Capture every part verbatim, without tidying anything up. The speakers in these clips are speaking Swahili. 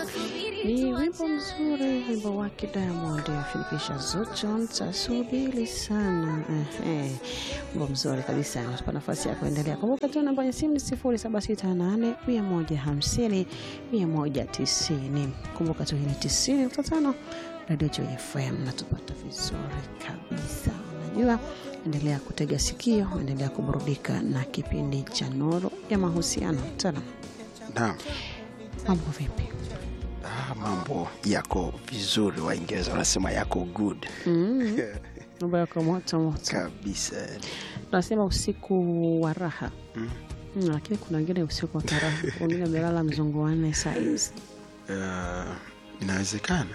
Ni wimbo mzuri, wimbo wake Diamond afinikisha Zuchu, nitasubiri sana. Eh, eh. Wimbo mzuri kabisa, unatupa nafasi ya kuendelea. Kumbuka tu namba ya simu ni sifuri saba sita nane mia moja hamsini mia moja tisini. Kumbuka tu hii ni tisini nukta tano Radio Joy F M, natupata vizuri kabisa. Unajua, endelea kutega sikio, endelea kuburudika na kipindi cha Nuru ya Mahusiano. Tana. Naam. Mambo vipi? Ah, mambo yako vizuri, Waingereza wanasema yako good. Mm. Mambo yako moto moto Kabisa. Tunasema usiku wa raha. Mm. Mm, lakini kuna wengine usiku wa karaha. Wengine wamelala mzunguane saa hizi. Uh, inawezekana.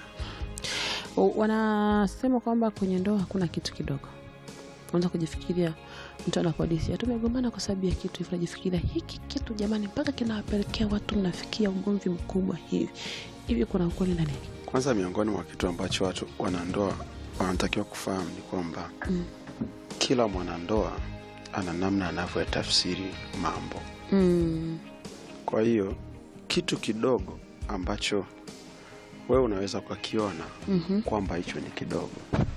Wanasema kwamba kwenye ndoa hakuna kitu kidogo. Unaweza kujifikiria mtu anakuhadithia tumegombana kwa sababu ya kitu hivi, unajifikiria hiki kitu jamani mpaka kinawapelekea watu mnafikia ugomvi mkubwa hivi. Hivi kuna ukweli ndani yake? Kwanza, miongoni mwa kitu ambacho watu wanandoa wanatakiwa kufahamu ni kwamba mm. kila mwanandoa ana namna anavyotafsiri mambo. Mm. Kwa hiyo kitu kidogo ambacho wewe unaweza kukiona mm-hmm. kwamba hicho ni kidogo,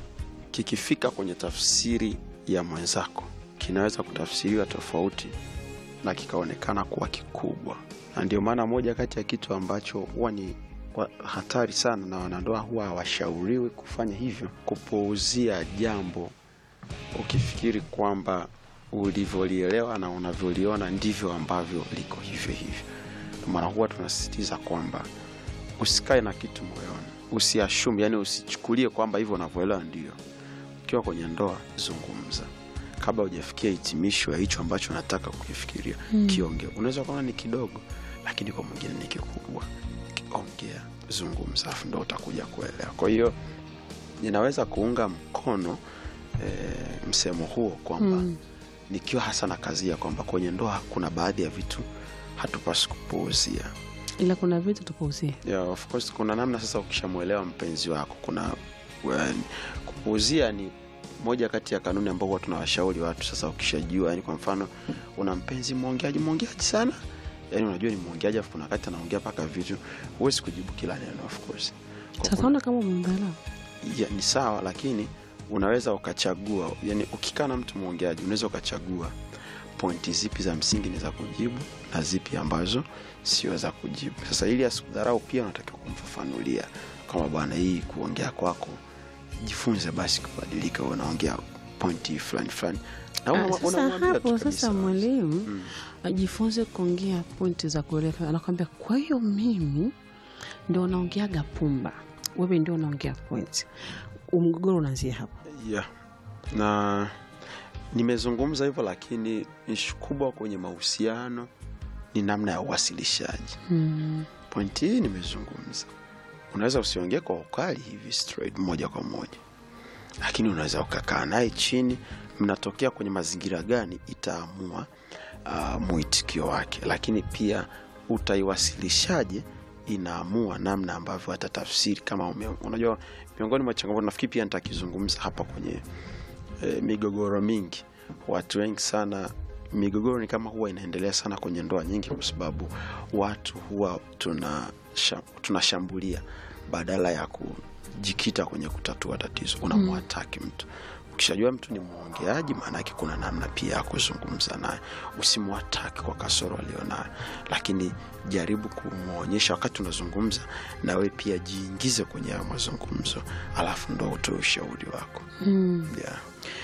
kikifika kwenye tafsiri ya mwenzako kinaweza kutafsiriwa tofauti na kikaonekana kuwa kikubwa. Na ndio maana moja kati ya kitu ambacho huwa ni hatari sana na wanandoa huwa hawashauriwi kufanya hivyo, kupuuzia jambo ukifikiri kwamba ulivyolielewa na unavyoliona ndivyo ambavyo liko hivyo hivyo. Maana huwa tunasisitiza kwamba usikae na kitu moyoni, usiashumu, yani usichukulie kwamba hivyo unavyoelewa ndio. Ukiwa kwenye ndoa, zungumza kabla hujafikia hitimisho ya hicho ambacho unataka kukifikiria. Mm. Kiongea. Unaweza kuona ni kidogo, lakini kwa mwingine ni kikubwa. Ongea, zungumza, afu ndio utakuja kuelewa. Kwa hiyo ninaweza kuunga mkono e, msemo huo kwamba mm. nikiwa hasa na kazi ya kwamba kwenye ndoa kuna baadhi ya vitu hatupaswi kupuuzia. Ila kuna vitu tupuuzie. Yeah, of course kuna namna. Sasa ukishamuelewa mpenzi wako, kuna well, kupuuzia ni moja kati ya kanuni ambazo watu tunawashauri watu. Sasa ukishajua, yani kwa mfano una mpenzi muongeaji muongeaji sana, yani unajua ni muongeaji, afu kuna wakati anaongea paka vitu huwezi kujibu kila neno of course. Sasa una kama muungana ya ni sawa, lakini unaweza ukachagua, yani ukikaa na mtu muongeaji unaweza ukachagua pointi zipi za msingi ni za kujibu na zipi ambazo sio za kujibu. Sasa ili asikudharau pia unatakiwa kumfafanulia kama bwana, hii kuongea kwako jifunze basi kubadilika, unaongea pointi fulani fulani. Na una, sasa una hapo sasa mwalimu mm. ajifunze kuongea pointi za kueleweka. Anakuambia kwa hiyo mimi ndio naongeaga pumba, wewe ndio unaongea pointi. Umgogoro unaanzia hapo. Yeah. Na nimezungumza hivyo, lakini ishu kubwa kwenye mahusiano ni namna ya uwasilishaji. Mm. Pointi hii nimezungumza. Unaweza usiongee kwa ukali hivi straight moja kwa moja, lakini unaweza ukakaa naye chini, mnatokea kwenye mazingira gani itaamua uh, muitikio wake. Lakini pia utaiwasilishaje inaamua namna ambavyo atatafsiri. Kama ume, unajua miongoni mwa changamoto nafikiri pia nitakizungumza hapa kwenye e, migogoro mingi. Watu wengi sana, migogoro ni kama huwa inaendelea sana kwenye ndoa nyingi kwa sababu watu huwa tuna tunashambulia badala ya kujikita kwenye kutatua tatizo. Unamwataki mtu. Ukishajua mtu ni muongeaji, maana yake kuna namna pia ya kuzungumza naye. Usimwataki kwa kasoro alionayo, lakini jaribu kumuonyesha wakati unazungumza na wewe pia jiingize kwenye mazungumzo, alafu ndio utoe ushauri wako. Mm. Yeah.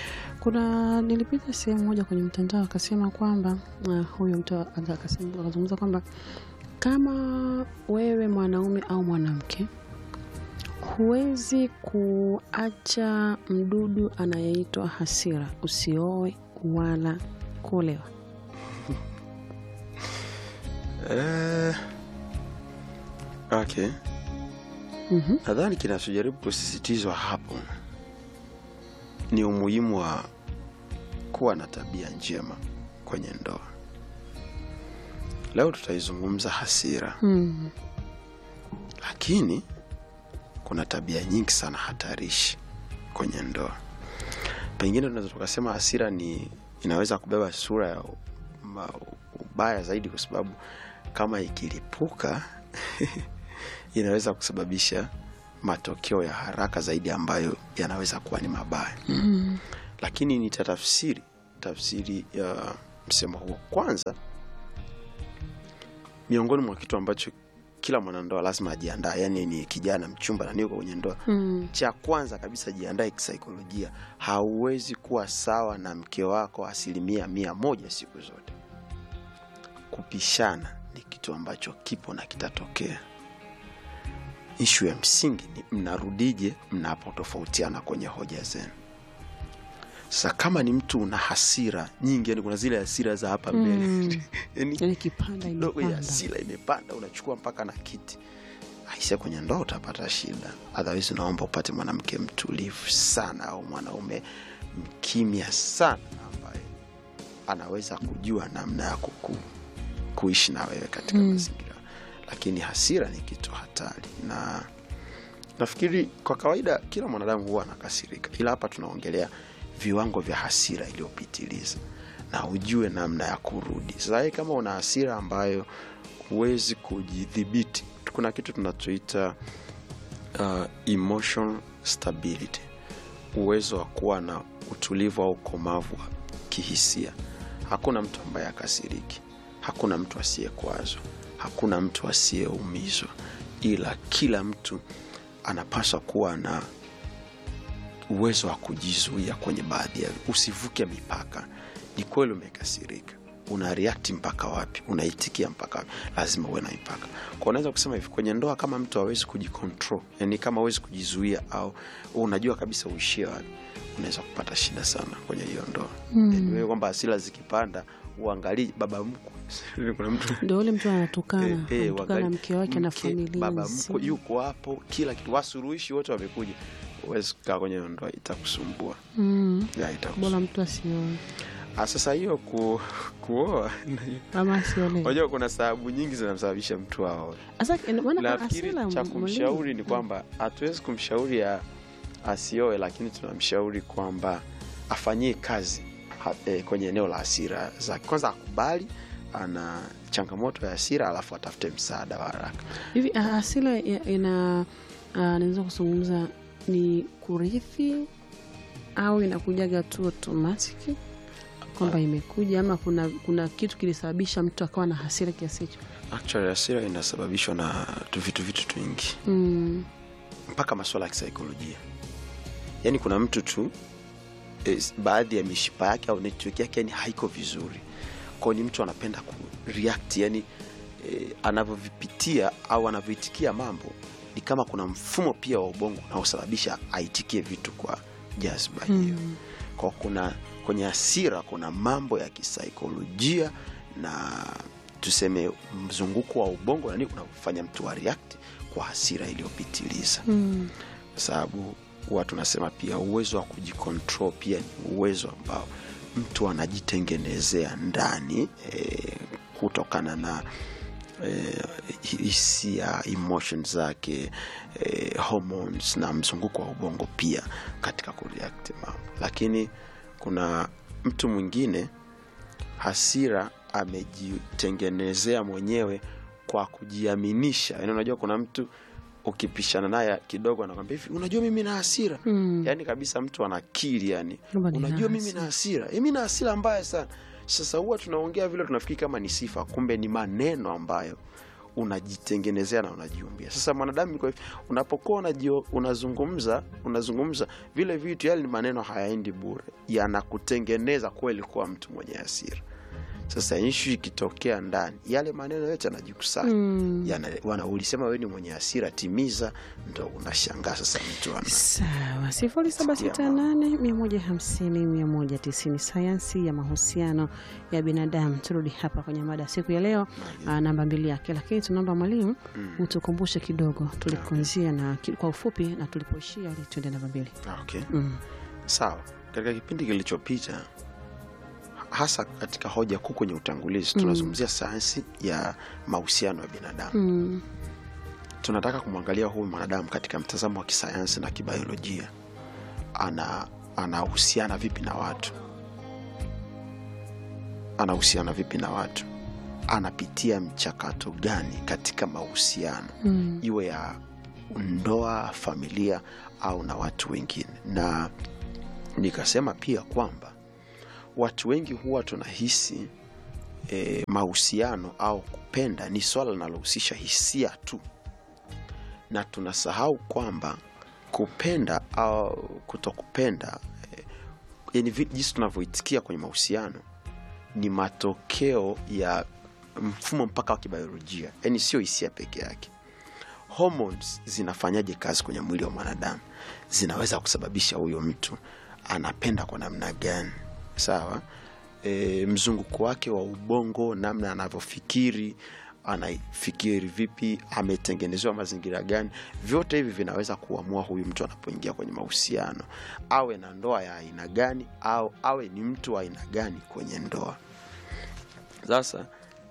Kuna nilipita sehemu moja kwenye mtandao akasema kwamba uh, huyo mtu akasema akazungumza kwamba kama wewe mwanaume au mwanamke huwezi kuacha mdudu anayeitwa hasira, usioe wala kuolewa. Eh. Okay. Mhm. Nadhani kinachojaribu kusisitizwa hapo ni umuhimu wa kuwa na tabia njema kwenye ndoa. Leo tutaizungumza hasira. Mm. Lakini kuna tabia nyingi sana hatarishi kwenye ndoa. Pengine tunaweza tukasema hasira ni inaweza kubeba sura ya ubaya zaidi, kwa sababu kama ikilipuka inaweza kusababisha matokeo ya haraka zaidi ambayo yanaweza kuwa ni mabaya. Mm. Lakini nitatafsiri tafsiri ya msemo huo. Kwanza, miongoni mwa kitu ambacho kila mwanandoa lazima ajiandae, yani ni kijana mchumba na niko kwenye ndoa, Mm. cha kwanza kabisa jiandae kisaikolojia. Hauwezi kuwa sawa na mke wako asilimia mia moja siku zote. Kupishana ni kitu ambacho kipo na kitatokea. Ishu ya msingi ni mnarudije mnapotofautiana kwenye hoja zenu. Sasa kama ni mtu una hasira nyingi, yani kuna zile hasira za hapa mbele, Mm. yani Yani kipanda ndogo ya imepanda. hasira imepanda, unachukua mpaka na kiti, aisha kwenye ndoa utapata shida. Otherwise naomba upate mwanamke mtulivu sana au mwanaume mkimya sana ambaye anaweza kujua namna ya kuku, kuishi na wewe katika Mm. mazingira. Lakini hasira ni kitu hatari, na nafikiri kwa kawaida kila mwanadamu huwa anakasirika, ila hapa tunaongelea viwango vya hasira iliyopitiliza na ujue namna ya kurudi. Sasa kama una hasira ambayo huwezi kujidhibiti, kuna kitu tunatuita uh, emotional stability, uwezo wa kuwa na utulivu au ukomavu wa kihisia. Hakuna mtu ambaye akasiriki, hakuna mtu asiyekwazwa, hakuna mtu asiyeumizwa, ila kila mtu anapaswa kuwa na uwezo wa kujizuia kwenye baadhi ya, usivuke mipaka. Ni kweli umekasirika, una react mpaka wapi, unaitikia mpaka wapi, lazima uwe na mipaka. Kwa unaweza kusema hivi, kwenye ndoa kama mtu hawezi kujicontrol, yani kama hawezi kujizuia au unajua kabisa uishie wapi, unaweza kupata shida sana kwenye hiyo ndoa. Mm. Yani wewe kwamba hasira zikipanda uangalie baba mkwe. Kuna mtu ndio ule mtu anatukana, Eh, eh, anatukana wakati mke wake na mke, familia baba nzima. mkwe yuko hapo, kila kitu, wasuruhishi wote wamekuja, uwezi kukaa kwenye ndoa, itakusumbua. Mm. Ya, itakusumbua. Bora mtu asioe. Ah, sasa hiyo ku, kuoa Ama asiole. unajua kuna sababu nyingi zinamsababisha mtu aoe. Sasa maana Nafikiri asila cha mwalimu. kumshauri ni kwamba hatuwezi kumshauri ya asioe, lakini tunamshauri kwamba afanyie kazi ha, eh, kwenye eneo la hasira zake. Kwanza akubali ana changamoto ya hasira, alafu atafute msaada wa haraka. Hivi ah, asila ya- ina ah, naweza kuzungumza ni kurithi au inakujaga tu automatic kwamba imekuja, ama kuna kuna kitu kilisababisha mtu akawa na hasira kiasi hicho? Actually hasira inasababishwa na tu vitu vitu twingi, Mm. mpaka masuala ya kisaikolojia. Yani kuna mtu tu eh, baadhi ya mishipa yake au network yake yani haiko vizuri, kwa ni mtu anapenda ku react, yani eh, anavyovipitia au anavyoitikia mambo ni kama kuna mfumo pia wa ubongo unaosababisha aitikie vitu kwa jazba hiyo. Mm. Kwa kuna kwenye hasira kuna mambo ya kisaikolojia na tuseme mzunguko wa ubongo, yani unafanya mtu wa react kwa hasira iliyopitiliza. Mm. Sababu watu nasema pia uwezo wa kujikontrol pia ni uwezo ambao mtu anajitengenezea ndani, e, kutokana na hisia, e, emotions zake, e, hormones na mzunguko wa ubongo pia katika kureact mambo. Lakini kuna mtu mwingine hasira amejitengenezea mwenyewe kwa kujiaminisha. Yaani unajua kuna mtu ukipishana naye kidogo anakuambia hivi, unajua mimi na hasira. Mm. Yaani kabisa mtu anakiri, yani Kwamba nina unajua mimi hasira. na hasira. Mimi na hasira mbaya sana. Sasa huwa tunaongea vile tunafikiri kama ni sifa, kumbe ni maneno ambayo unajitengenezea na unajiumbia. Sasa mwanadamu kwa hivyo unapokuwa unazungumza unazungumza vile vitu, yale ni maneno hayaendi bure, yanakutengeneza kweli kuwa mtu mwenye hasira. Sasa issue ikitokea ndani, yale maneno yote yanajikusanya. Mm. Yana wana ulisema wewe ni mwenye hasira, timiza, ndio unashangaa sasa mtu ana. Sawa. sifuri saba sita nane mia moja hamsini mia moja tisini, sayansi ya mahusiano ya binadamu. Turudi hapa kwenye mada siku ya leo, aa, namba mbili yake, lakini tunaomba mwalimu mm. utukumbushe kidogo tulikuanzia na kwa ufupi na tulipoishia ili tuende namba mbili. Okay. Mm. Sawa. Katika kipindi kilichopita, hasa katika hoja kuu kwenye utangulizi, tunazungumzia sayansi ya mahusiano ya binadamu. Mm. Tunataka kumwangalia huyu mwanadamu katika mtazamo wa kisayansi na kibiolojia. Ana anahusiana vipi na watu? Anahusiana vipi na watu? anapitia mchakato gani katika mahusiano mm. iwe ya ndoa, familia au na watu wengine. Na nikasema pia kwamba watu wengi huwa tunahisi e, mahusiano au kupenda ni swala linalohusisha hisia tu, na tunasahau kwamba kupenda au kutokupenda e, yani jinsi tunavyoitikia kwenye mahusiano ni matokeo ya mfumo mpaka wa kibiolojia, yani sio hisia peke yake. Hormones zinafanyaje kazi kwenye mwili wa mwanadamu, zinaweza kusababisha huyo mtu anapenda kwa namna gani, sawa? E, mzunguko wake wa ubongo, namna anavyofikiri, anafikiri vipi, ametengenezewa mazingira gani, vyote hivi vinaweza kuamua huyu mtu anapoingia kwenye mahusiano awe na ndoa ya aina gani au awe ni mtu wa aina gani kwenye ndoa. Sasa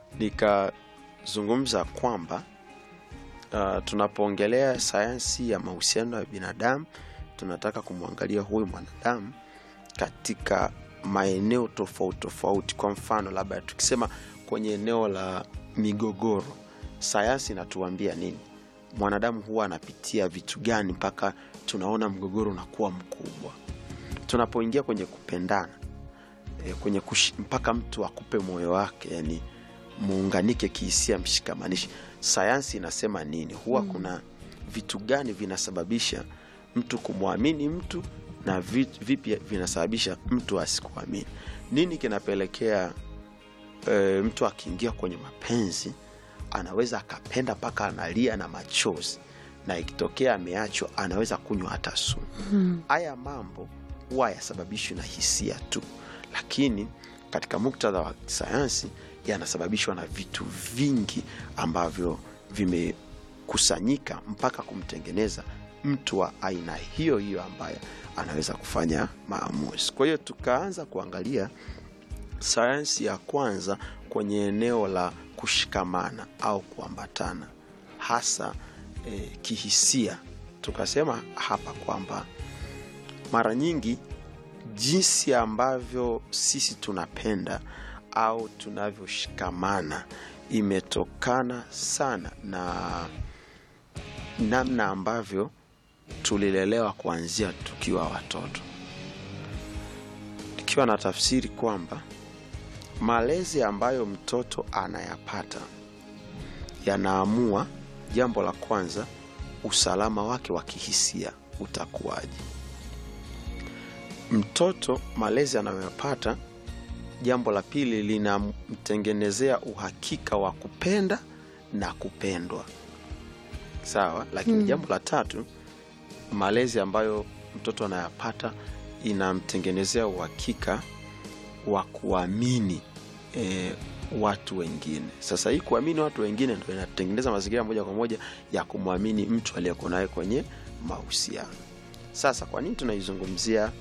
nikazungumza kwamba uh, tunapoongelea sayansi ya mahusiano ya binadamu, tunataka kumwangalia huyu mwanadamu katika maeneo tofauti tofauti. Kwa mfano, labda tukisema kwenye eneo la migogoro, sayansi inatuambia nini? Mwanadamu huwa anapitia vitu gani mpaka tunaona mgogoro unakuwa mkubwa? Tunapoingia kwenye kupendana, e, kwenye kush, mpaka mtu akupe moyo wake, yani muunganike kihisia, mshikamanishi, sayansi inasema nini? Huwa mm. kuna vitu gani vinasababisha mtu kumwamini mtu na vipi vinasababisha mtu asikuamini? Nini kinapelekea e, mtu akiingia kwenye mapenzi anaweza akapenda paka analia na machozi, na ikitokea ameachwa anaweza kunywa hata sumu? Haya hmm. mambo huwa yasababishwi na hisia tu, lakini katika muktadha wa sayansi yanasababishwa na vitu vingi ambavyo vimekusanyika mpaka kumtengeneza mtu wa aina hiyo hiyo ambaye anaweza kufanya maamuzi. Kwa hiyo tukaanza kuangalia sayansi ya kwanza kwenye eneo la kushikamana au kuambatana, hasa eh, kihisia. Tukasema hapa kwamba mara nyingi jinsi ambavyo sisi tunapenda au tunavyoshikamana imetokana sana na namna ambavyo tulilelewa kuanzia tukiwa watoto. Ikiwa na tafsiri kwamba malezi ambayo mtoto anayapata yanaamua, jambo la kwanza, usalama wake wa kihisia utakuwaje. Mtoto malezi anayopata, jambo la pili, linamtengenezea uhakika wa kupenda na kupendwa, sawa? Lakini hmm. jambo la tatu, malezi ambayo mtoto anayapata inamtengenezea uhakika wa kuamini e, watu wengine. Sasa hii kuamini watu wengine ndio inatengeneza mazingira moja kwa moja ya kumwamini mtu aliyeko naye kwenye mahusiano. Sasa kwa nini tunaizungumzia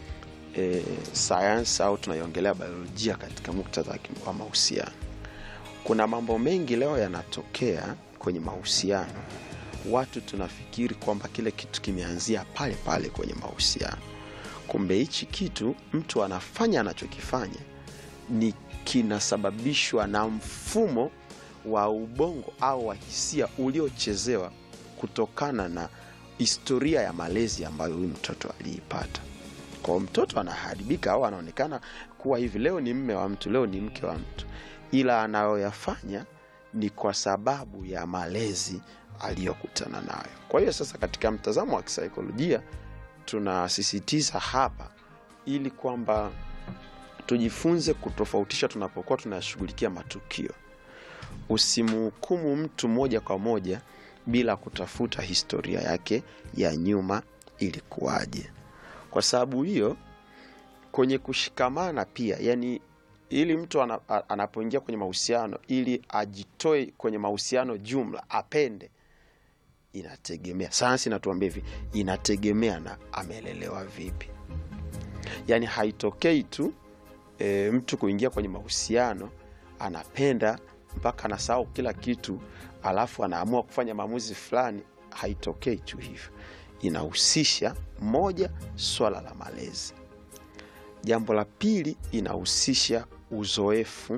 e, science au tunaiongelea biolojia katika muktadha wa mahusiano? Kuna mambo mengi leo yanatokea kwenye mahusiano. Watu tunafikiri kwamba kile kitu kimeanzia pale pale kwenye mahusiano. Kumbe hichi kitu mtu anafanya anachokifanya ni kinasababishwa na mfumo wa ubongo au wa hisia uliochezewa kutokana na historia ya malezi ambayo huyu mtoto aliipata. Kwa mtoto anaharibika au anaonekana kuwa hivi, leo ni mume wa mtu, leo ni mke wa mtu, ila anayoyafanya ni kwa sababu ya malezi aliyokutana nayo. Kwa hiyo sasa, katika mtazamo wa kisaikolojia tunasisitiza hapa ili kwamba tujifunze kutofautisha tunapokuwa tunashughulikia matukio. Usimhukumu mtu moja kwa moja bila kutafuta historia yake ya nyuma ilikuwaje. Kwa sababu hiyo, kwenye kushikamana pia, yani ili mtu anapoingia kwenye mahusiano ili ajitoe kwenye mahusiano jumla apende, inategemea, sayansi inatuambia hivi, inategemea na amelelewa vipi. Yani haitokei tu e, mtu kuingia kwenye mahusiano anapenda mpaka anasahau kila kitu alafu anaamua kufanya maamuzi fulani. Haitokei tu hivyo. Inahusisha moja, swala la malezi. Jambo la pili, inahusisha uzoefu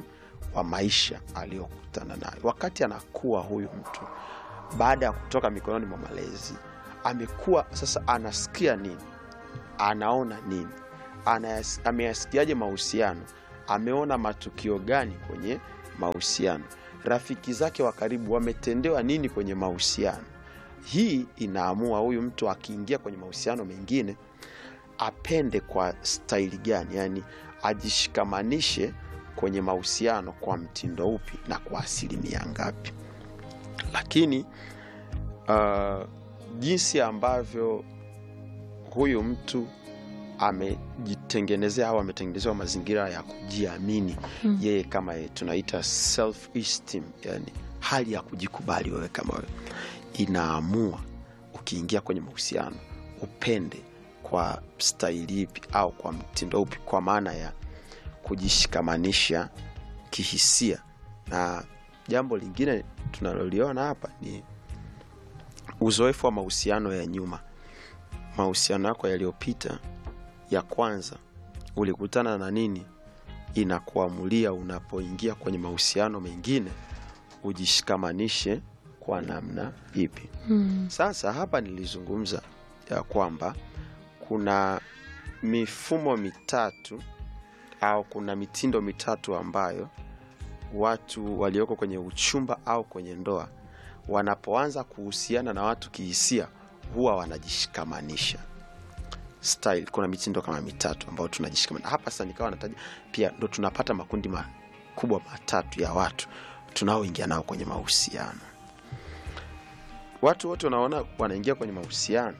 wa maisha aliyokutana nayo. Wakati anakuwa huyu mtu, baada ya kutoka mikononi mwa malezi, amekuwa sasa anasikia nini, anaona nini, ameyasikiaje mahusiano, ameona matukio gani kwenye mahusiano, rafiki zake wa karibu wametendewa nini kwenye mahusiano. Hii inaamua huyu mtu akiingia kwenye mahusiano mengine apende kwa staili gani, yani ajishikamanishe kwenye mahusiano kwa mtindo upi na kwa asilimia ngapi. Lakini uh, jinsi ambavyo huyu mtu amejitengenezea au ametengenezewa mazingira ya kujiamini hmm. yeye kama ye, tunaita self esteem, yani hali ya kujikubali wewe kama wewe, inaamua ukiingia kwenye mahusiano upende kwa staili ipi au kwa mtindo upi, kwa maana ya kujishikamanisha kihisia. Na jambo lingine tunaloliona hapa ni uzoefu wa mahusiano ya nyuma. Mahusiano yako yaliyopita ya kwanza ulikutana na nini, inakuamulia unapoingia kwenye mahusiano mengine ujishikamanishe kwa namna ipi. Hmm. Sasa hapa nilizungumza ya kwamba kuna mifumo mitatu au kuna mitindo mitatu ambayo watu walioko kwenye uchumba au kwenye ndoa wanapoanza kuhusiana na watu kihisia huwa wanajishikamanisha. Style, kuna mitindo kama mitatu ambayo tunajishikamanisha. Hapa sasa nikawa nataja pia ndo tunapata makundi makubwa matatu ya watu tunaoingia nao kwenye mahusiano. Watu wote wanaona wanaingia kwenye mahusiano.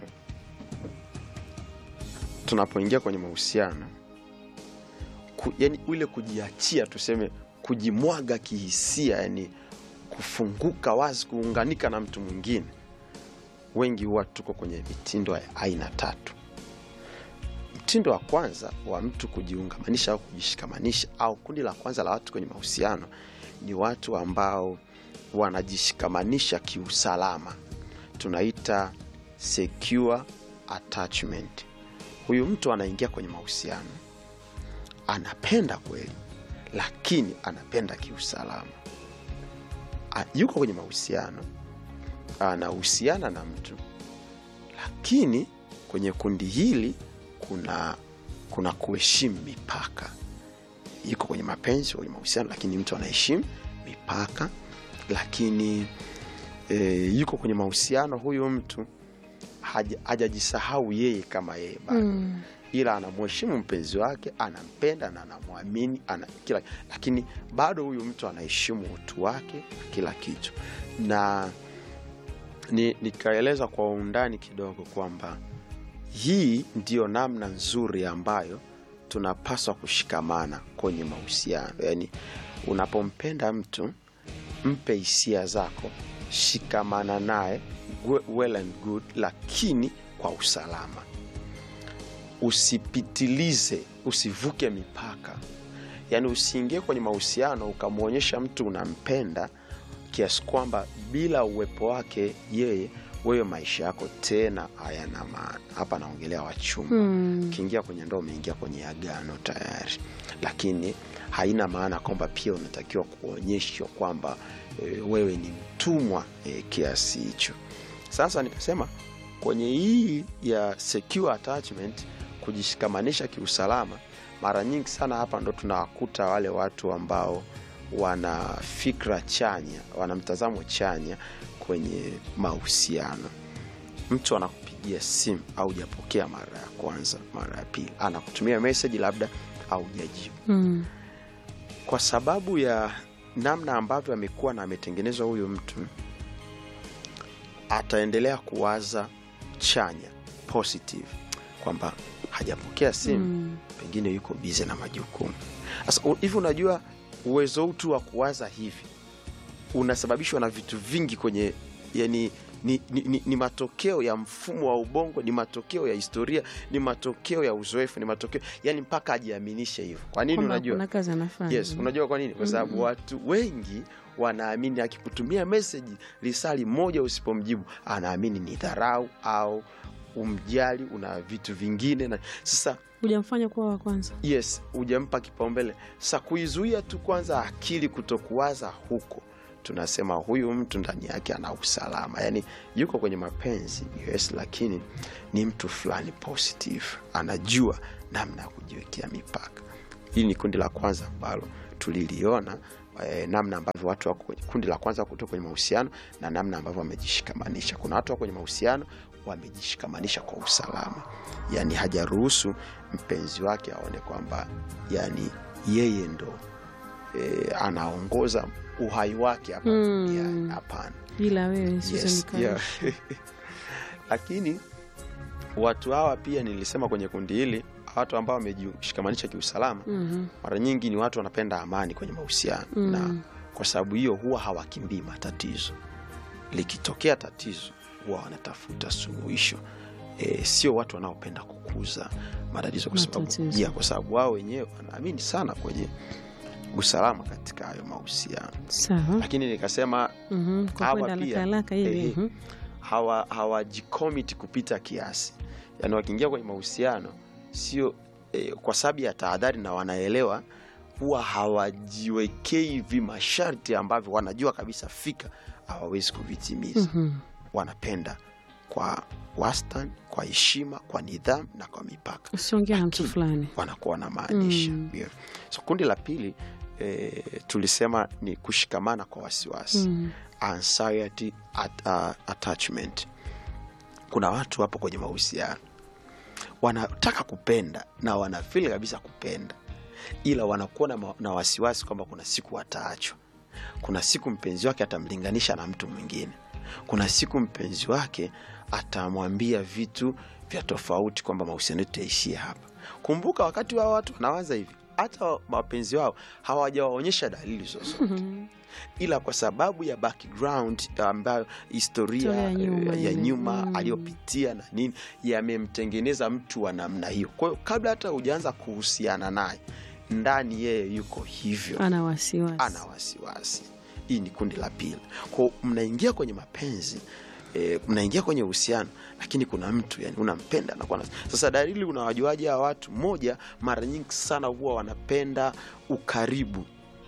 Tunapoingia kwenye mahusiano ku, yani ule kujiachia, tuseme kujimwaga kihisia, yani kufunguka wazi, kuunganika na mtu mwingine, wengi huwa tuko kwenye mitindo ya aina tatu. Mtindo wa kwanza wa mtu kujiungamanisha au kujishikamanisha, au kundi la kwanza la watu kwenye mahusiano ni watu ambao wanajishikamanisha kiusalama, tunaita secure attachment. Huyu mtu anaingia kwenye mahusiano, anapenda kweli, lakini anapenda kiusalama. Yuko kwenye mahusiano, anahusiana na mtu, lakini kwenye kundi hili kuna kuna kuheshimu mipaka. Yuko kwenye mapenzi, kwenye mahusiano, lakini mtu anaheshimu mipaka. Lakini e, yuko kwenye mahusiano huyu mtu hajajisahau yeye kama yeye bado. Mm. Ila anamheshimu mpenzi wake, anampenda na anamwamini, ana kila, lakini bado huyu mtu anaheshimu utu wake, kila kitu. Na ni nikaeleza kwa undani kidogo kwamba hii ndio namna nzuri ambayo tunapaswa kushikamana kwenye mahusiano. Yani unapompenda mtu, mpe hisia zako, shikamana naye well and good, lakini kwa usalama. Usipitilize, usivuke mipaka. Yani usiingie kwenye mahusiano ukamuonyesha mtu unampenda kiasi kwamba bila uwepo wake yeye wewe maisha yako tena hayana maana. Hapa naongelea wachumba. Hmm. Kiingia kwenye ndoa umeingia kwenye agano tayari. Lakini haina maana kwamba pia unatakiwa kuonyesha kwamba e, wewe ni mtumwa e, kiasi hicho. Sasa nikasema kwenye hii ya secure attachment, kujishikamanisha kiusalama, mara nyingi sana hapa ndo tunawakuta wale watu ambao wana fikra chanya, wana mtazamo chanya kwenye mahusiano. Mtu anakupigia simu au hujapokea mara ya kwanza, mara ya pili, anakutumia message labda au hujajibu. Mm. Kwa sababu ya namna ambavyo amekuwa na ametengenezwa huyu mtu, ataendelea kuwaza chanya, positive, kwamba hajapokea simu, mm. pengine yuko busy na majukumu. Sasa hivi unajua uwezo utu wa kuwaza hivi unasababishwa na vitu vingi kwenye, yani ni, ni, ni, ni matokeo ya mfumo wa ubongo, ni matokeo ya historia, ni matokeo ya uzoefu, ni matokeo, yani mpaka ajiaminishe hivyo. Kwa nini unajua? Kuna kazi anafanya. Yes, unajua kwa nini? Kwa sababu mm-hmm. watu wengi wanaamini akikutumia message lisali moja usipomjibu, anaamini ni dharau au umjali, una vitu vingine, na sasa hujamfanya kuwa wa kwanza. Yes, hujampa kipaumbele. Sasa kuizuia tu kwanza akili kutokuwaza huko, tunasema huyu mtu ndani yake ana usalama. Yaani yuko kwenye mapenzi, yes, lakini ni mtu fulani positive, anajua namna ya kujiwekea mipaka. Hili ni kundi la kwanza ambalo tuliliona, eh, namna ambavyo watu wako kundi la kwanza kutoka kwenye mahusiano na namna ambavyo wamejishikamanisha. Kuna watu wako kwenye mahusiano wamejishikamanisha kwa usalama. Yaani hajaruhusu mpenzi wake aone kwamba yani yeye ndo e, anaongoza uhai wake hapa. Mm. Hapana. Ila wewe sio yes, yeah. Lakini watu hawa pia nilisema kwenye kundi hili, watu ambao wamejishikamanisha kiusalama, mm-hmm. mara nyingi ni watu wanapenda amani kwenye mahusiano. Mm. Na kwa sababu hiyo huwa hawakimbii matatizo. Likitokea tatizo huwa wanatafuta suluhisho. E, sio watu wanaopenda kukuza matatizo, kwa sababu ya kwa sababu wao wenyewe wanaamini sana kwenye usalama katika hayo mahusiano. Sawa. Lakini nikasema mhm hawa pia laka hivi eh, mm-hmm. hawa hawajicommit kupita kiasi. Yaani wakiingia kwenye mahusiano sio eh, kwa sababu ya tahadhari, na wanaelewa huwa hawajiwekei hivi masharti ambavyo wanajua kabisa fika hawawezi kuvitimiza. Mm-hmm. Wanapenda kwa wastani, kwa heshima, kwa nidhamu na kwa mipaka. Usiongea na mtu fulani. Wanakuwa na maanisha. Mm. Yeah. So kundi la pili eh, tulisema ni kushikamana kwa wasiwasi. Mm. Anxiety at, uh, attachment. Kuna watu hapo kwenye mahusiano wanataka kupenda na wanafeel kabisa kupenda, ila wanakuwa na, na wasiwasi kwamba kuna siku wataachwa. Kuna siku mpenzi wake atamlinganisha na mtu mwingine. Kuna siku mpenzi wake atamwambia vitu vya tofauti kwamba mahusiano yataishia hapa. Kumbuka wakati wao watu wanawaza hivi, hata mapenzi wao hawajawaonyesha dalili zozote. Ila kwa sababu ya background ambayo historia ya nyuma, ya nyuma mm. aliyopitia na nini yamemtengeneza mtu wa namna hiyo. Kwa hiyo kabla hata hujaanza kuhusiana naye, ndani yeye yuko hivyo, ana wasiwasi. Ana wasiwasi. Hii ni kundi la pili. Kwa mnaingia kwenye mapenzi, e, mnaingia kwenye uhusiano, lakini kuna mtu yani unampenda na kwa sasa dalili unawajuaje hawa watu? Moja, mara nyingi sana huwa wanapenda ukaribu.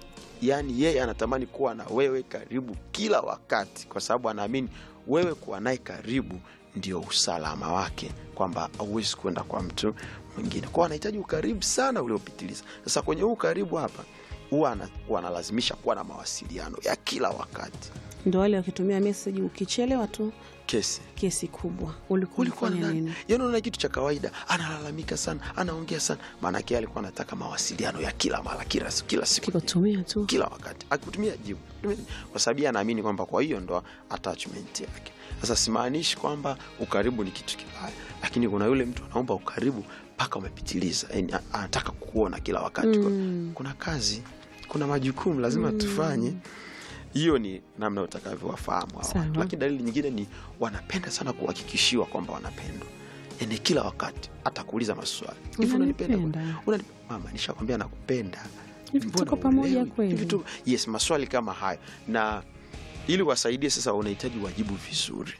Yaani yeye anatamani kuwa na wewe karibu kila wakati, kwa sababu anaamini wewe kuwa naye karibu ndio usalama wake, kwamba hauwezi kwenda kwa mtu mwingine. Kwa anahitaji ukaribu sana uliopitiliza. Sasa kwenye huu karibu hapa huwa wanalazimisha kuwa na mawasiliano ya kila wakati. Ndio wale wakitumia message, ukichelewa tu kesi kesi kubwa. Ulikuwa unafanya nini? Yaani unaona kitu cha kawaida, analalamika sana, anaongea sana, maana yake alikuwa anataka mawasiliano ya kila mara, kila siku, kila siku. Kutumia tu kila wakati. Akutumia jibu. Kwa sababu anaamini kwamba kwa hiyo ndo attachment yake. Sasa simaanishi kwamba ukaribu ni kitu kibaya, lakini kuna yule mtu anaomba ukaribu mpaka umepitiliza. Yaani anataka kukuona kila wakati. Mm. Kuna kazi, kuna majukumu lazima mm. tufanye. Hiyo ni namna utakavyowafahamu hawa. Lakini dalili nyingine ni wanapenda sana kuhakikishiwa kwamba wanapendwa. Yaani kila wakati atakuuliza maswali. Hivi unanipenda? Unanipenda? Mama, nishakwambia nakupenda. Tuko pamoja kweli? Yes, maswali kama hayo. Na ili wasaidie sasa unahitaji wajibu vizuri.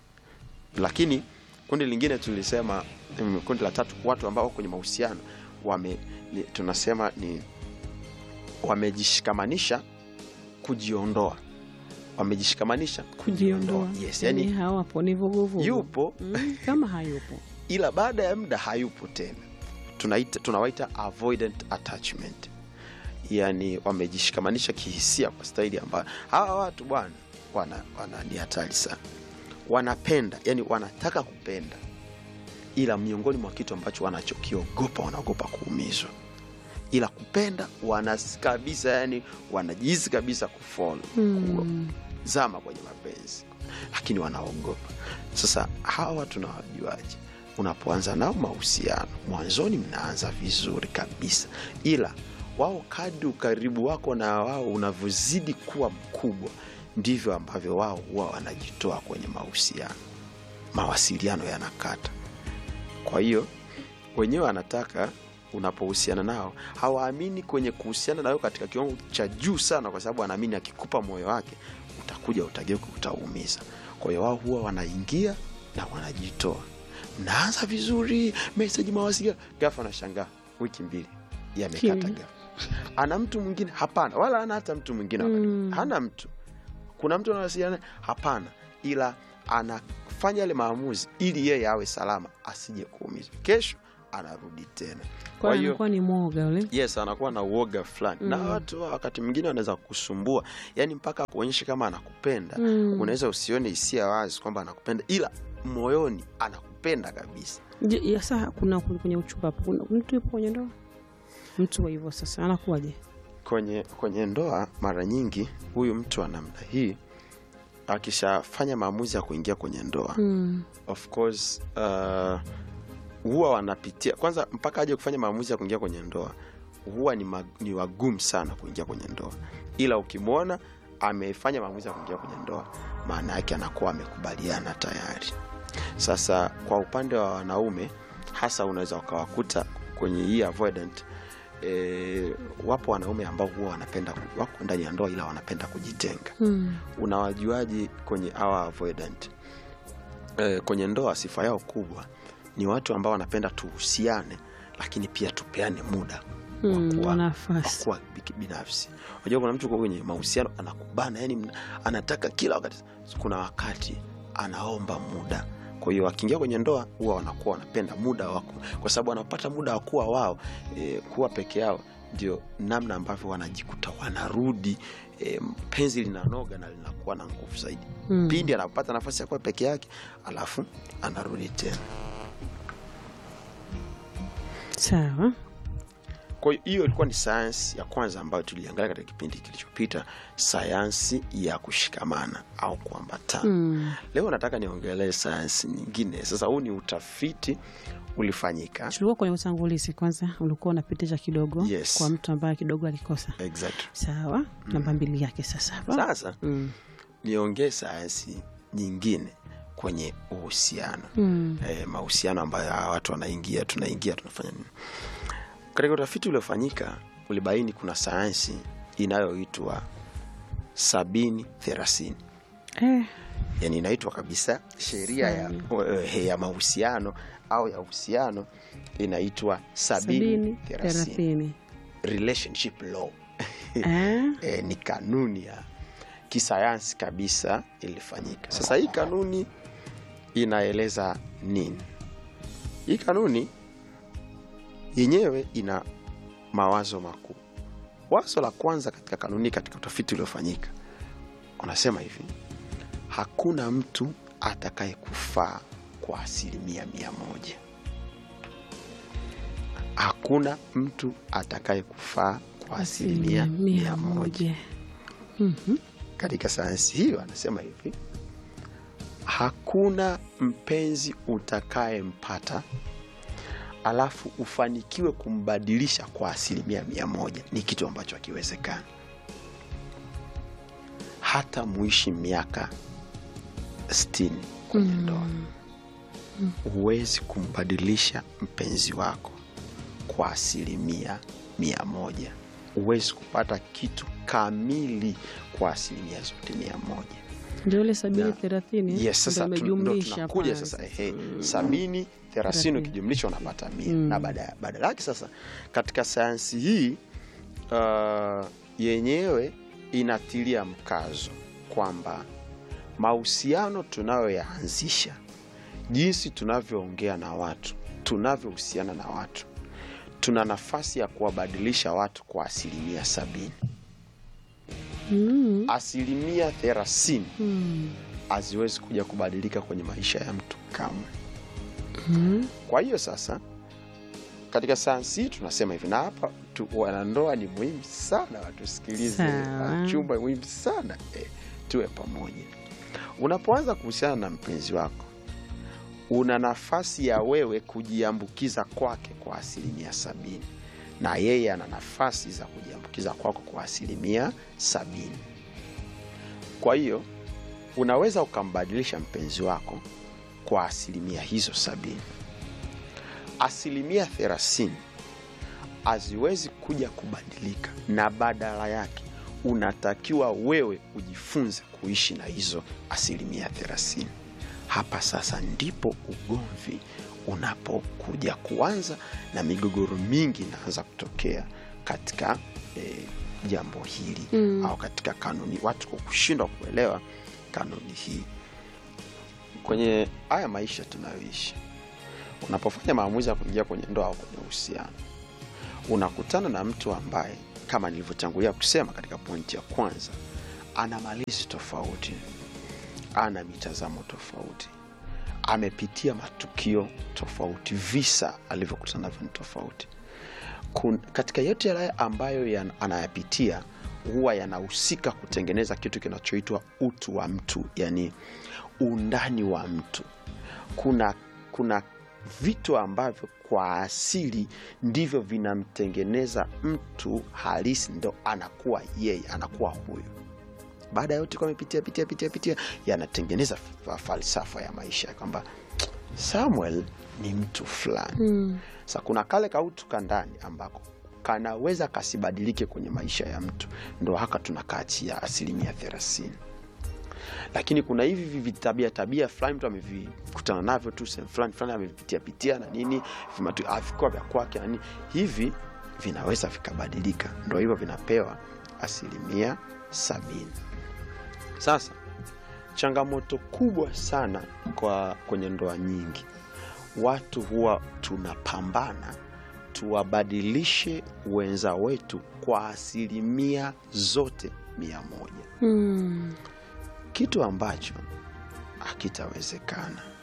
Lakini kundi lingine tulisema, kundi la tatu, watu ambao kwenye mahusiano wame ni, tunasema ni wamejishikamanisha kujiondoa. Wamejishikamanisha kujiondoa. Yes, yani hawapo, ni vuguvugu. Yupo mm, kama hayupo. Ila baada ya muda hayupo tena. Tunaita tunawaita avoidant attachment. Yaani wamejishikamanisha kihisia kwa staili ambayo hawa watu bwana wana wana ni hatari sana. Wanapenda, yani wanataka kupenda, ila miongoni mwa kitu ambacho wanachokiogopa, wanaogopa kuumizwa. Ila kupenda wanakabisa, yani wanajihisi kabisa kufall, mm. kuzama kwenye mapenzi, lakini wanaogopa. Sasa hawa tunawajuaje? Unapoanza nao mahusiano, mwanzoni mnaanza vizuri kabisa, ila wao kadri ukaribu wako na wao unavozidi kuwa mkubwa, ndivyo ambavyo wao huwa wanajitoa kwenye mahusiano. Mawasiliano yanakata. Kwa hiyo wenyewe wanataka unapohusiana nao, hawaamini kwenye kuhusiana nawe katika kiwango cha juu sana, kwa sababu anaamini akikupa moyo wake utakuja utageuka, utaumiza. Kwa hiyo wao huwa wanaingia na wanajitoa. naanza vizuri, message, mawasiliano, ghafla anashangaa wiki mbili yamekata ghafla. Ana mtu mwingine? Hapana. Wala ana hata mtu mwingine wakati. Mm. Hana mtu. Kuna mtu anawasiliana? Hapana. Ila anafanya yale maamuzi ili yeye awe salama, asije kuumizwa. Kesho anarudi tena. Kwa hiyo anakuwa ni mwoga yule. Yes, anakuwa na uoga fulani. Mm. Na watu wakati mwingine wanaweza kukusumbua. Yaani mpaka kuonyesha kama anakupenda. Mm. Unaweza usione hisia wazi kwamba anakupenda, ila moyoni anakupenda kabisa. Ya sasa kuna kwenye uchumba kuna mtu yupo kwenye ndoa. Mtu wa hivyo sasa anakuwaje? Kwenye kwenye ndoa mara nyingi huyu mtu wa namna hii akishafanya maamuzi ya kuingia kwenye ndoa, mm. of course uh, huwa wanapitia kwanza mpaka aje kufanya maamuzi ya kuingia kwenye ndoa, huwa ni, mag, ni wagumu sana kuingia kwenye ndoa. Ila ukimwona amefanya maamuzi ya kuingia kwenye ndoa, maana yake anakuwa amekubaliana tayari. Sasa kwa upande wa wanaume hasa unaweza ukawakuta kwenye hii avoidant, E, wapo wanaume ambao huwa wanapenda wako ndani ya ndoa ila wanapenda kujitenga. Mm. Unawajuaje kwenye hawa avoidant? E, kwenye ndoa sifa yao kubwa ni watu ambao wanapenda tuhusiane lakini pia tupeane muda mm, wa nafasi kwa binafsi. Unajua kuna mtu kwenye mahusiano anakubana, yani anataka kila wakati, kuna wakati anaomba muda. Kwa hiyo wakiingia kwenye ndoa huwa wanakuwa wanapenda muda wako, kwa sababu wanapata muda wa kuwa wao, e, kuwa peke yao, ndio namna ambavyo wanajikuta wanarudi, e, penzi linanoga na linakuwa na nguvu zaidi. Mm. Pindi anapata nafasi ya kuwa peke yake, alafu anarudi tena. Sawa. Kwa hiyo ilikuwa ni sayansi ya kwanza ambayo tuliangalia katika kipindi kilichopita, sayansi ya kushikamana au kuambatana. Mm. Leo nataka niongelee sayansi nyingine. Sasa huu ni utafiti ulifanyika. Tulikuwa kwenye utangulizi kwanza, ulikuwa unapitisha kidogo. Yes. Kwa mtu ambaye kidogo alikosa. Exactly. Sawa. Mm. Namba mbili yake sasa hapa. Sasa mm. niongee sayansi nyingine kwenye uhusiano. Mm. Eh, mahusiano ambayo watu wanaingia, tunaingia, tunafanya nini? Katika utafiti uliofanyika ulibaini kuna sayansi inayoitwa sabini thelathini. Eh. Yaani inaitwa kabisa sheria ya, ya mahusiano au ya uhusiano inaitwa sabini thelathini. Relationship law. Eh. E, ni kanuni ya kisayansi kabisa ilifanyika. Sasa hii kanuni inaeleza nini? Hii kanuni yenyewe ina mawazo makuu. Wazo la kwanza katika kanuni, katika utafiti uliofanyika, unasema hivi: hakuna mtu atakaye kufaa kwa asilimia mia moja. Hakuna mtu atakaye kufaa kwa asilimia mia moja. Mm-hmm. Katika sayansi hiyo anasema hivi: hakuna mpenzi utakaye mpata alafu ufanikiwe kumbadilisha kwa asilimia mia moja. Ni kitu ambacho hakiwezekani. Hata muishi miaka sitini kwenye ndoa, mm. huwezi kumbadilisha mpenzi wako kwa asilimia mia moja. Huwezi kupata kitu kamili kwa asilimia zote mia moja. Ndio ile sabini thelathini. Yes, sasa tunakuja sasa ehe, sabini thelathini ukijumlisha unapata mia. Mm. Na baada baada yake sasa katika sayansi hii uh, yenyewe inatilia mkazo kwamba mahusiano tunayoyaanzisha, jinsi tunavyoongea na watu, tunavyohusiana na watu, tuna nafasi ya kuwabadilisha watu kwa asilimia sabini. Mm. Asilimia thelathini mm. haziwezi kuja kubadilika kwenye maisha ya mtu kamwe. Mm. Kwa hiyo sasa katika sayansi tunasema hivi, na hapa tu, wanandoa ni muhimu sana watusikilize, wachumba ni muhimu sana, eh, tuwe pamoja. Unapoanza kuhusiana na mpenzi wako, una nafasi ya wewe kujiambukiza kwake kwa asilimia sabini, na yeye ana nafasi za kujiambukiza kwako kwa asilimia sabini. Kwa hiyo unaweza ukambadilisha mpenzi wako kwa asilimia hizo sabini. Asilimia thelathini haziwezi kuja kubadilika, na badala yake unatakiwa wewe ujifunze kuishi na hizo asilimia thelathini. hapa sasa ndipo ugomvi unapokuja kuanza na migogoro mingi inaanza kutokea katika eh, jambo hili mm. au katika kanuni, watu kwa kushindwa kuelewa kanuni hii. Kwenye haya maisha tunayoishi, unapofanya maamuzi ya kuingia kwenye ndoa au kwenye uhusiano, unakutana na mtu ambaye kama nilivyotangulia kusema katika pointi ya kwanza, ana malezi tofauti, ana mitazamo tofauti, amepitia matukio tofauti, visa alivyokutana navyo tofauti. Kun, katika yote yale ambayo ya, anayapitia huwa yanahusika kutengeneza kitu kinachoitwa utu wa mtu, yani undani wa mtu. Kuna kuna vitu ambavyo kwa asili ndivyo vinamtengeneza mtu halisi, ndo anakuwa yeye, anakuwa huyo. Baada ya yote kwa amepitia pitia pitia pitia, yanatengeneza falsafa ya maisha kwamba Samuel ni mtu fulani. Mm. Sasa kuna kale kautu kandani ambako kanaweza kasibadilike kwenye maisha ya mtu, ndo haka tunakachia asilimia thelathini. Lakini kuna hivi vitabia tabia fulani mtu amevikutana navyo tu sehemu fulani fulani, amepitia pitia na nini, vimatu afikuwa vya kwake na nini, hivi vinaweza vikabadilika, ndo hivyo vinapewa asilimia sabini. Sasa changamoto kubwa sana kwa kwenye ndoa nyingi, watu huwa tunapambana tuwabadilishe wenza wetu kwa asilimia zote mia moja. Mm. Kitu ambacho hakitawezekana.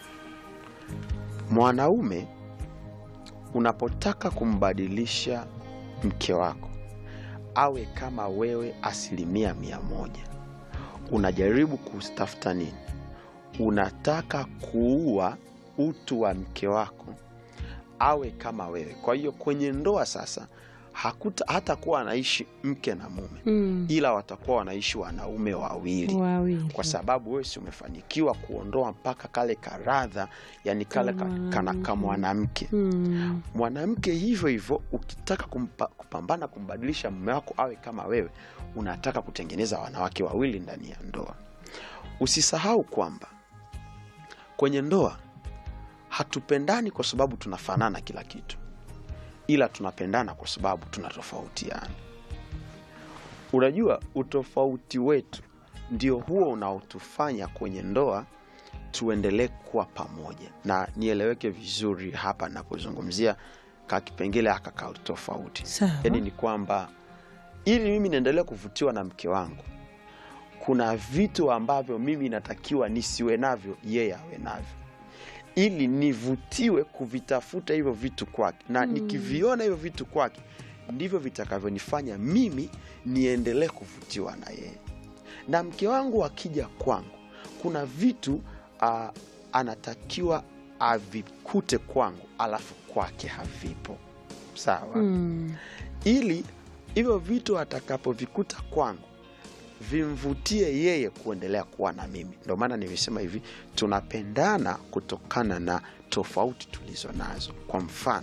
Mwanaume unapotaka kumbadilisha mke wako awe kama wewe asilimia mia moja, unajaribu kutafuta nini? Unataka kuua utu wa mke wako awe kama wewe. Kwa hiyo kwenye ndoa sasa hakuta hata kuwa anaishi mke na mume, mm. ila watakuwa wanaishi wanaume wawili. Wawili. Kwa sababu wewe si umefanikiwa kuondoa mpaka kale karadha, yani kale kana kama mwanamke. Mm. Mwanamke hivyo hivyo ukitaka kumpa, kupambana kumbadilisha mume wako awe kama wewe, unataka kutengeneza wanawake wawili ndani ya ndoa. Usisahau kwamba kwenye ndoa hatupendani kwa sababu tunafanana kila kitu, ila tunapendana kwa sababu tunatofautiana. Unajua utofauti wetu ndio huo unaotufanya kwenye ndoa tuendelee kuwa pamoja. Na nieleweke vizuri hapa ninapozungumzia ka kipengele haka ka tofauti. Yaani ni kwamba ili mimi niendelee kuvutiwa na mke wangu, kuna vitu ambavyo mimi natakiwa nisiwe navyo yeye awe navyo, ili nivutiwe kuvitafuta hivyo vitu kwake. Na mm. nikiviona hivyo vitu kwake, ndivyo vitakavyonifanya mimi niendelee kuvutiwa na yeye. Na mke wangu akija kwangu, kuna vitu uh, anatakiwa avikute kwangu alafu kwake havipo. Sawa? Mm. Ili hivyo vitu atakapovikuta kwangu vimvutie yeye kuendelea kuwa na mimi. Ndio maana nimesema hivi, tunapendana kutokana na tofauti tulizo nazo. Kwa mfano,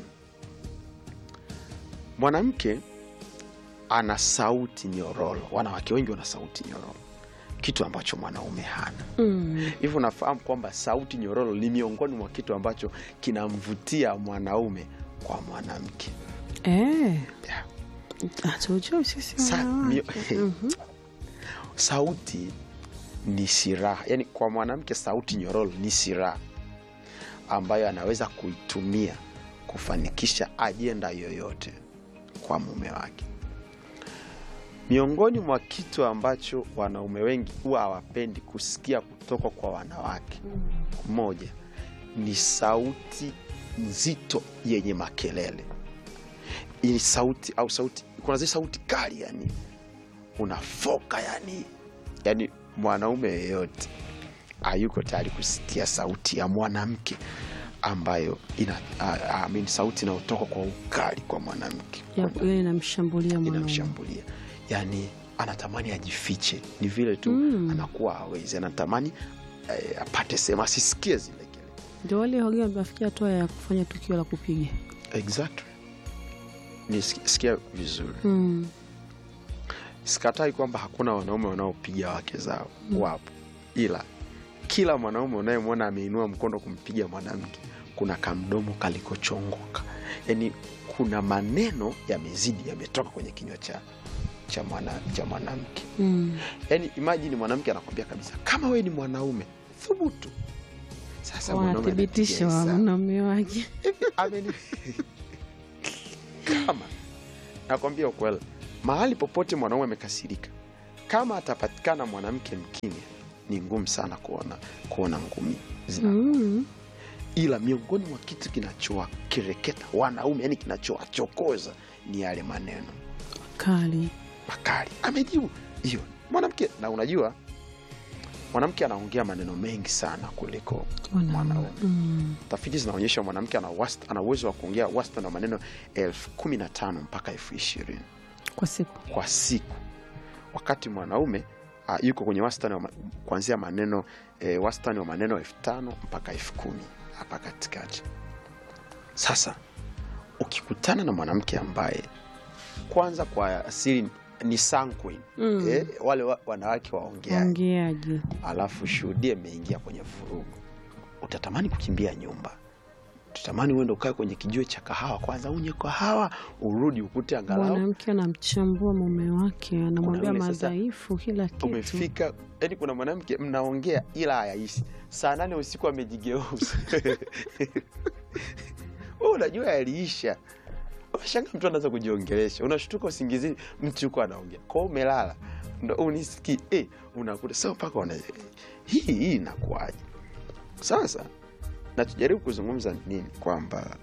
mwanamke ana sauti nyororo. Wanawake wengi wana sauti nyororo, kitu ambacho mwanaume hana. Mm. Hivyo unafahamu kwamba sauti nyororo ni miongoni mwa kitu ambacho kinamvutia mwanaume kwa mwanamke. Eh. Yeah. Atujue sisi Sa- wanawake. Mhm. Sauti ni silaha. Yani kwa mwanamke sauti nyororo ni silaha ambayo anaweza kuitumia kufanikisha ajenda yoyote kwa mume wake. Miongoni mwa kitu ambacho wanaume wengi huwa hawapendi kusikia kutoka kwa wanawake, moja ni sauti nzito yenye makelele. Hii sauti au sauti, kuna zile sauti kali, yani unafoka, yani yani mwanaume yeyote hayuko tayari kusikia sauti ya mwanamke ambayo ina I mean sauti inayotoka kwa ukali kwa mwanamke. Yeye inamshambulia mwanaume. Inamshambulia. Yani anatamani ajifiche. Ni vile tu mm. anakuwa hawezi. Anatamani eh, apate sema asisikie zile kelele. Ndio wale wengine wamefikia hatua ya kufanya tukio la kupiga. Exactly. Nisikia vizuri. Mm. Sikatai kwamba hakuna wanaume wanaopiga wake zao. Mm. Wapo. Ila kila mwanaume unayemwona ameinua mkono kumpiga mwanamke kuna kamdomo kalikochongoka. Yaani kuna maneno yamezidi yametoka kwenye kinywa cha cha mwana cha mwanamke. Mm. Yaani imagine mwanamke anakuambia kabisa kama wewe ni mwanaume thubutu. Sasa mwanaume anathibitisha mwanaume wake. Ameni. Kama nakwambia ukweli, mahali popote mwanaume amekasirika, kama atapatikana mwanamke mkimya, ni ngumu sana kuona kuona ngumi zina. Mm. Ila miongoni mwa kitu kinachowakereketa wanaume, yani kinachowachokoza, ni yale maneno kali makali. Amejibu hiyo mwanamke, na unajua mwanamke anaongea maneno mengi sana kuliko mwanaume. Mm. Tafiti zinaonyesha mwanamke ana wast ana uwezo wa kuongea wastani wa maneno elfu kumi na tano mpaka elfu ishirini kwa siku. Kwa siku. Wakati mwanaume uh, yuko kwenye wastani wa kuanzia maneno eh, wastani wa maneno elfu tano mpaka elfu kumi hapa katikati. Sasa ukikutana na mwanamke ambaye kwanza kwa asili ni sanguine, mm. eh, wale wa, wanawake waongeaji, alafu shuhudie ameingia kwenye vurugu, utatamani kukimbia nyumba. Utatamani uende ukae kwenye kijiwe cha kahawa kwanza unye kahawa, urudi ukute angalau mwanamke anamchambua mume wake, anamwambia madhaifu kila kitu. Umefika, yani kuna mwanamke mnaongea ila hayaishi. Saa nane usiku amejigeuza. Wewe unajua yaliisha. Unashanga mtu anaanza kujiongelesha. Unashtuka usingizini mtu yuko anaongea. Kwa hiyo umelala. Ndio unisikii eh unakuta sasa mpaka una hii hii inakuaje? Sasa na tujaribu kuzungumza nini kwamba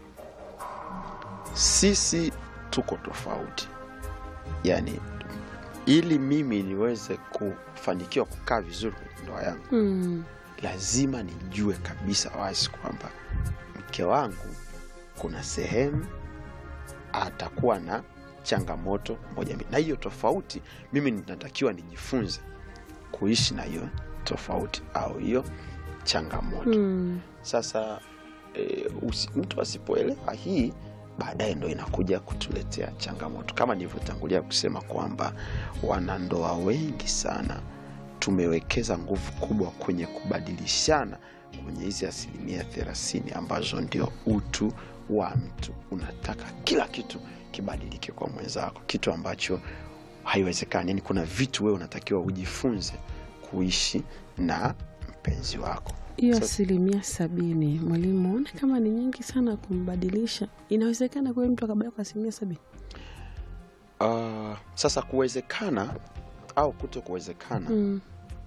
sisi tuko tofauti. Yaani ili mimi niweze kufanikiwa kukaa vizuri kwenye ndoa yangu, mm. lazima nijue kabisa wazi kwamba mke wangu kuna sehemu atakuwa na changamoto moja, na hiyo tofauti mimi ninatakiwa nijifunze kuishi na hiyo tofauti au hiyo changamoto. Mm. Sasa e, usi, mtu asipoelewa hii, baadaye ndo inakuja kutuletea changamoto. Kama nilivyotangulia kusema kwamba wanandoa wengi sana tumewekeza nguvu kubwa kwenye kubadilishana kwenye hizi asilimia thelathini ambazo ndio utu wa mtu. Unataka kila kitu kibadilike kwa mwenzako, kitu ambacho haiwezekani. Yani kuna vitu wewe unatakiwa ujifunze kuishi na mpenzi wako. Hiyo asilimia sabini, mwalimu, ona kama ni nyingi sana kumbadilisha. Inawezekana kwa mtu akabadilika kwa asilimia sabini? Uh, sasa kuwezekana au kuto kuwezekana, mm.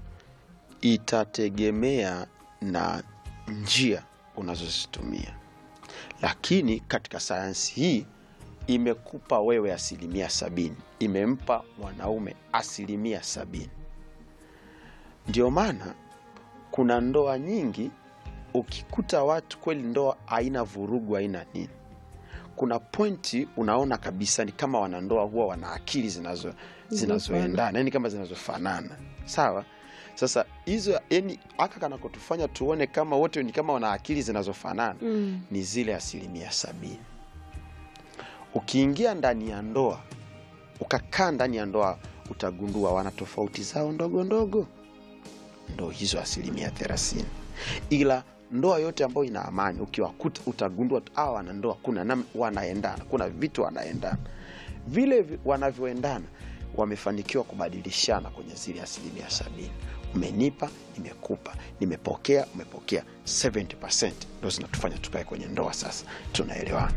itategemea na njia unazozitumia. Lakini katika sayansi hii imekupa wewe asilimia sabini, imempa mwanaume asilimia sabini. Ndio maana kuna ndoa nyingi ukikuta watu kweli ndoa haina vurugu, haina nini, kuna pointi unaona kabisa ni kama wanandoa huwa wana akili zinazo zinazoendana, yani kama zinazofanana. Sawa? Sasa hizo yani aka kana kutufanya tuone kama wote ni kama wana akili zinazofanana, mm. ni zile asilimia sabini. Ukiingia ndani ya ndoa, ukakaa ndani ya ndoa, utagundua wana tofauti zao ndogo ndogo, ndo hizo asilimia thelathini. Ila ndoa yote ambayo ina amani, ukiwakuta utagundua hawa wana ndoa kuna wanaendana, kuna vitu wanaendana. Vile wanavyoendana wamefanikiwa kubadilishana kwenye zile asilimia sabini. Umenipa, nimekupa, nimepokea, umepokea. seventy percent ndio zinatufanya tukae kwenye ndoa sasa tunaelewana.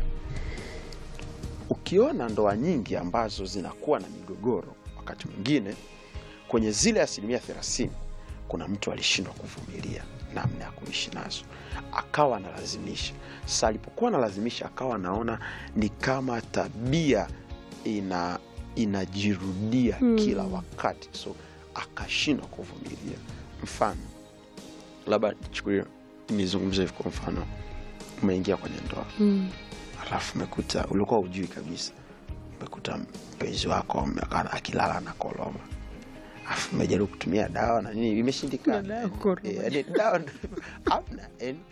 Ukiona ndoa nyingi ambazo zinakuwa na migogoro, wakati mwingine kwenye zile asilimia thelathini kuna mtu alishindwa kuvumilia namna ya kuishi nazo, akawa analazimisha. Sasa alipokuwa analazimisha, akawa anaona ni kama tabia ina inajirudia, hmm. kila wakati, so akashindwa kuvumilia. Mfano, labda chukulia nizungumze hivi kwa mfano, umeingia kwenye ndoa, hmm. alafu umekuta ulikuwa hujui kabisa, umekuta mpenzi wako akilala na koloma, afu umejaribu kutumia dawa na nini imeshindikana, yaani dawa hapana.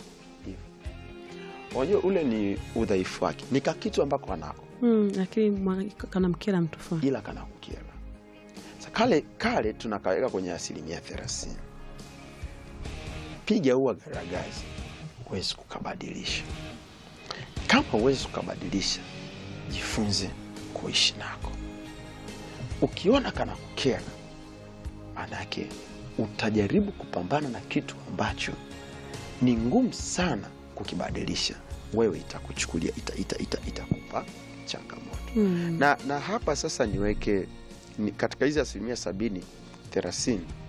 Unajua ule ni udhaifu wake, ni kitu ambako anako, mm, lakini kana mkera mtu fulani, ila kana kukera. Sasa kale kale tunakaweka kwenye asilimia thelathini. ukipiga ua garagazi huwezi kukabadilisha. Kama huwezi kukabadilisha, jifunze kuishi nako. Ukiona kana kukera, manake utajaribu kupambana na kitu ambacho ni ngumu sana kukibadilisha. Wewe itakuchukulia ita, ita, ita, itakupa changamoto. Mm. Na, na hapa sasa niweke ni katika hizi asilimia sabini thelathini